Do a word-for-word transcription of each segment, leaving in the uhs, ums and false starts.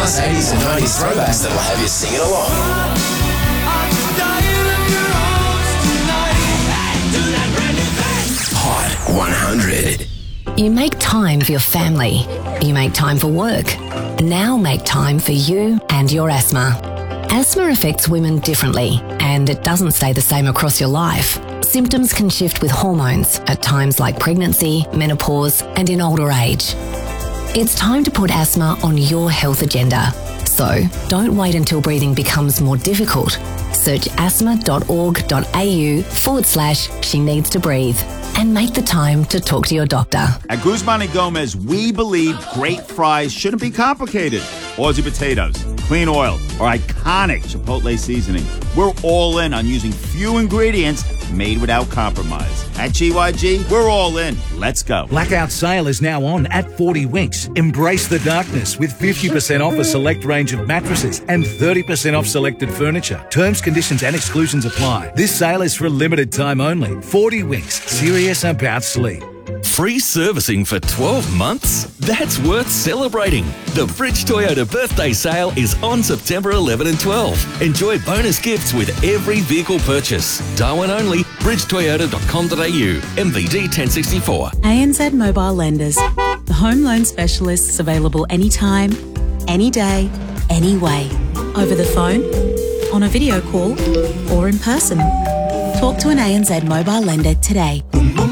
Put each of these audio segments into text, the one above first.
plus eighties and nineties throwbacks that'll have you singing along. Hot one hundred. You make time for your family. You make time for work. Now make time for you and your asthma. Asthma affects women differently, and it doesn't stay the same across your life. Symptoms can shift with hormones at times like pregnancy, menopause, and in older age. It's time to put asthma on your health agenda. So don't wait until breathing becomes more difficult. Search asthma.org.au forward slash she needs to breathe and make the time to talk to your doctor. At Guzman and Gomez, we believe great fries shouldn't be complicated. Aussie potatoes, clean oil, or iconic Chipotle seasoning. We're all in on using few ingredients made without compromise. At G Y G, we're all in. Let's go. Blackout sale is now on at forty Winks. Embrace the darkness with fifty percent off a select range of mattresses and thirty percent off selected furniture. Terms, conditions and exclusions apply. This sale is for a limited time only. forty Winks. Serious about sleep. Free servicing for twelve months? That's worth celebrating. The Bridge Toyota birthday sale is on September eleventh and twelfth. Enjoy bonus gifts with every vehicle purchase. Darwin only, bridge toyota dot com dot a u, M V D ten sixty-four. A N Z Mobile Lenders, the home loan specialists available anytime, any day, any way. Over the phone, on a video call, or in person. Talk to an A N Z Mobile Lender today.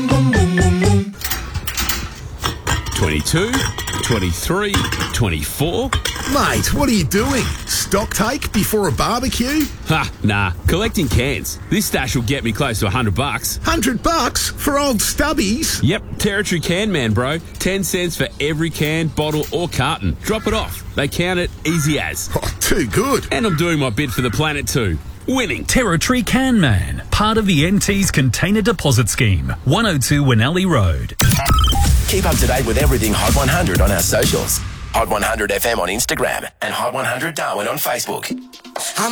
twenty-two, twenty-three, twenty-four. Mate, what are you doing? Stock take before a barbecue? Ha, nah. Collecting cans. This stash will get me close to a hundred bucks. Hundred bucks for old stubbies? Yep, Territory Can Man, bro. Ten cents for every can, bottle or carton. Drop it off. They count it easy as. Oh, too good. And I'm doing my bit for the planet too. Winning. Territory Can Man, part of the N T's Container Deposit Scheme. one oh two Winnelli Road. Keep up to date with everything Hot one hundred on our socials. Hot one hundred F M on Instagram and Hot one hundred Darwin on Facebook.